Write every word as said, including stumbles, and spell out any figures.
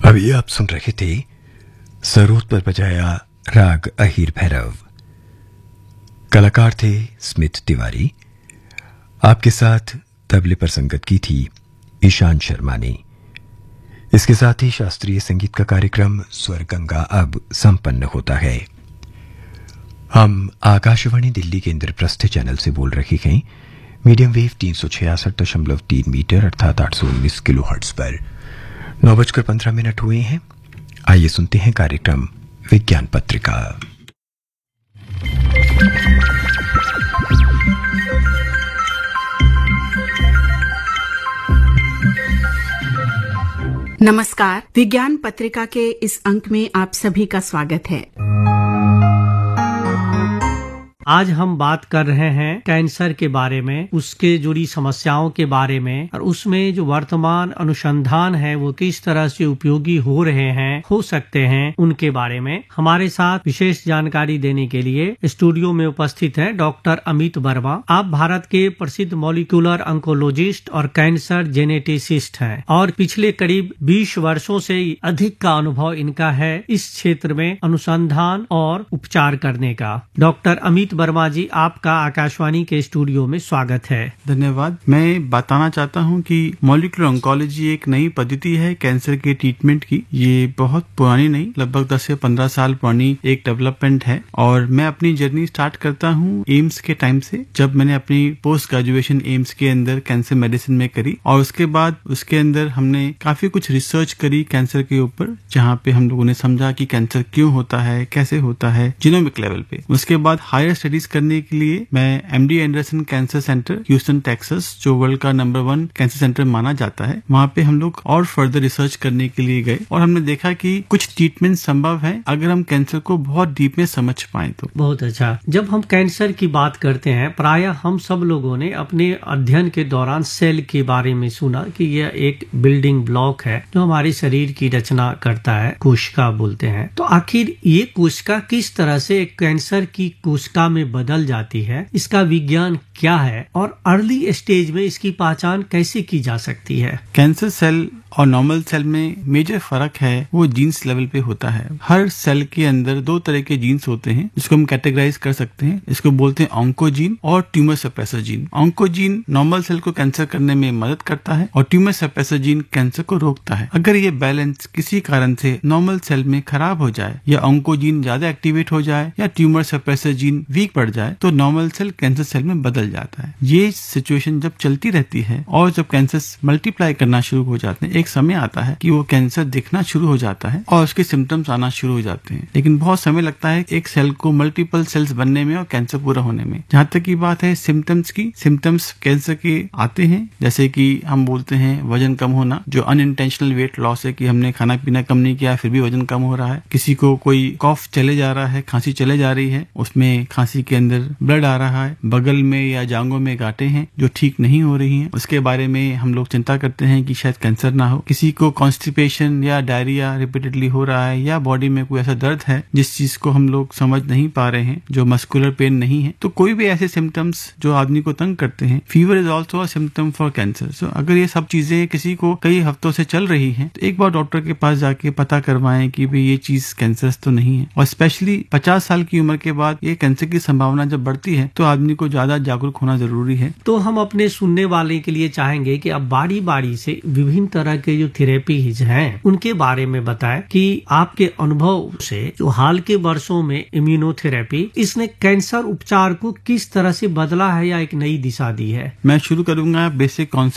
अभी आप सुन रहे थे सरोद पर बजाया राग अहीर भैरव। कलाकार थे स्मिथ तिवारी। आपके साथ तबले पर संगत की थी ईशान शर्मा ने। इसके साथ ही शास्त्रीय संगीत का कार्यक्रम स्वर गंगा अब संपन्न होता है। हम आकाशवाणी दिल्ली के इंद्रप्रस्थ चैनल से बोल रहे हैं मीडियम वेव तीन सौ छियासठ दशमलव तीन मीटर अर्थात आठ सौ उन्नीस किलो हर्ट्ज पर। नौ बजकर पंद्रह मिनट हुए हैं। आइए सुनते हैं कार्यक्रम विज्ञान पत्रिका। नमस्कार। विज्ञान पत्रिका के इस अंक में आप सभी का स्वागत है। आज हम बात कर रहे हैं कैंसर के बारे में, उसके जुड़ी समस्याओं के बारे में और उसमें जो वर्तमान अनुसंधान है वो किस तरह से उपयोगी हो रहे हैं, हो सकते हैं, उनके बारे में हमारे साथ विशेष जानकारी देने के लिए स्टूडियो में उपस्थित हैं डॉक्टर अमित वर्मा। आप भारत के प्रसिद्ध मॉलिक्यूलर ऑन्कोलॉजिस्ट और कैंसर जेनेटिसिस्ट हैं और पिछले करीब बीस वर्षों से अधिक का अनुभव इनका है इस क्षेत्र में अनुसंधान और उपचार करने का। डॉक्टर अमित वर्मा जी, आपका आकाशवाणी के स्टूडियो में स्वागत है। धन्यवाद। मैं बताना चाहता हूं कि मॉलिक्यूलर ऑन्कोलॉजी एक नई पद्धति है कैंसर के ट्रीटमेंट की। ये बहुत पुरानी नहीं, लगभग दस से पंद्रह साल पुरानी एक डेवलपमेंट है और मैं अपनी जर्नी स्टार्ट करता हूं एम्स के टाइम से, जब मैंने अपनी पोस्ट ग्रेजुएशन एम्स के अंदर कैंसर मेडिसिन में करी और उसके बाद उसके अंदर हमने काफी कुछ रिसर्च करी कैंसर के ऊपर, जहाँ पे हम लोगों ने समझा कि कैंसर क्यों होता है, कैसे होता है, जीनोमिक लेवल पे। उसके बाद हायर स्टडीज करने के लिए मैं MD Anderson cancer centre Houston Texas, जो वर्ल्ड का नंबर वन कैंसर सेंटर माना जाता है, वहाँ पे हम लोग और फर्दर रिसर्च करने के लिए गए और हमने देखा कि कुछ ट्रीटमेंट संभव है अगर हम कैंसर को बहुत डीप में समझ पाए तो। बहुत अच्छा। जब हम कैंसर की बात करते हैं, प्रायः हम सब लोगों ने अपने अध्ययन के दौरान सेल के बारे में सुना कि यह एक बिल्डिंग ब्लॉक है जो हमारे शरीर की रचना करता है, कोशिका बोलते हैं। तो आखिर ये कोशिका किस तरह से कैंसर की कोशिका में बदल जाती है, इसका विज्ञान क्या है और अर्ली स्टेज में इसकी पहचान कैसे की जा सकती है? कैंसर सेल और नॉर्मल सेल में मेजर फर्क है वो जीन्स लेवल पे होता है। हर सेल के अंदर दो तरह के जीन्स होते हैं जिसको हम कैटेगराइज कर सकते हैं। इसको बोलते हैं ऑन्कोजीन और tumour suppressor gene. Oncogene normal cell को कैंसर करने में मदद करता है और ट्यूमर सप्रेसर जीन कैंसर को रोकता है। अगर ये बैलेंस किसी कारण से नॉर्मल सेल में खराब हो जाए या ऑन्कोजीन ज्यादा एक्टिवेट हो जाए या ट्यूमर सप्रेसर जीन वीक पड़ जाए तो नॉर्मल सेल कैंसर सेल में बदल जाता है। ये सिचुएशन जब चलती रहती है और जब कैंसर मल्टीप्लाई करना शुरू हो जाते हैं, एक समय आता है कि वो कैंसर दिखना शुरू हो जाता है और उसके सिम्टम्स आना शुरू हो जाते हैं। लेकिन बहुत समय लगता है एक सेल को मल्टीपल सेल्स बनने में और कैंसर पूरा होने में। जहां तक की बात है सिम्टम्स की, सिम्टम्स कैंसर के आते हैं, जैसे कि हम बोलते हैं वजन कम होना, जो अनइंटेंशनल वेट लॉस है कि हमने खाना पीना कम नहीं किया फिर भी वजन कम हो रहा है। किसी को कोई कॉफ चले जा रहा है, खांसी चले जा रही है, उसमें खांसी के अंदर ब्लड आ रहा है, बगल में या जांघों में गांठें हैं जो ठीक नहीं हो रही हैं, उसके बारे में हम लोग चिंता करते हैं कि शायद कैंसर ना हो। किसी को कॉन्स्टिपेशन या डायरिया रिपीटेडली हो रहा है या बॉडी में कोई ऐसा दर्द है जिस चीज को हम लोग समझ नहीं पा रहे हैं, जो मस्कुलर पेन नहीं है, तो कोई भी ऐसे सिम्टम्स जो आदमी को तंग करते हैं। Fever is also a symptom for cancer. सो अगर ये सब चीजें किसी को कई हफ्तों से चल रही हैं तो एक बार डॉक्टर के पास जाके पता करवाएं कि भाई ये चीज कैंसर तो नहीं है। और स्पेशली पचास साल की उम्र के बाद ये कैंसर की संभावना जब बढ़ती है तो आदमी को ज्यादा जागरूक होना जरूरी है। तो हम अपने सुनने वाले के लिए चाहेंगे कि अब बारी बारी से विभिन्न तरह के जो थेरेपीज हैं उनके बारे में बताएं कि आपके अनुभव से जो हाल के वर्षों में इम्यूनोथेरेपी, इसने कैंसर उपचार को किस तरह से बदला है या एक नई दिशा दी है। मैं शुरू करूंगा बेसिक